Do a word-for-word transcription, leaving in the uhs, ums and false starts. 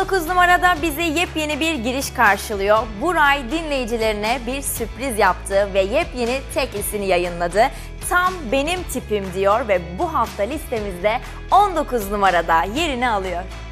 dokuz numarada bizi yepyeni bir giriş karşılıyor. Buray dinleyicilerine bir sürpriz yaptı ve yepyeni teklisini yayınladı. Tam benim tipim diyor ve bu hafta listemizde on dokuz numarada yerini alıyor.